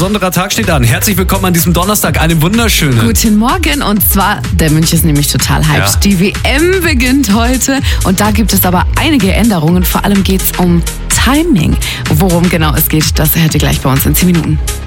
besonderer Tag steht an. Herzlich willkommen an diesem Donnerstag. Einen wunderschönen. Guten Morgen. Und zwar, der Münch ist nämlich total hyped. Ja. Die WM beginnt heute. Und da gibt es aber einige Änderungen. Vor allem geht es um Timing. Worum genau es geht, das hört ihr gleich bei uns in 10 Minuten.